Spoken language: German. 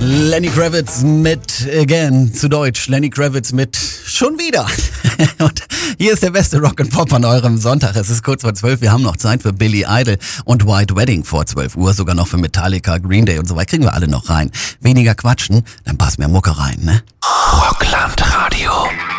Lenny Kravitz mit Again, zu Deutsch. Lenny Kravitz mit schon wieder. Und hier ist der beste Rock'n'Pop an eurem Sonntag. Es ist kurz vor 12. Wir haben noch Zeit für Billy Idol und White Wedding vor 12 Uhr. Sogar noch für Metallica, Green Day und so weiter. Kriegen wir alle noch rein. Weniger quatschen, dann passt mehr Mucke rein, ne? Rockland Radio.